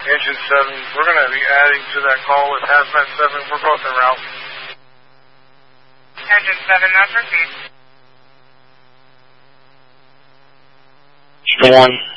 Engine 7, we're going to be adding to that call with Hazmat 7. We're both en route. Engine 7, that's received. Storm 1.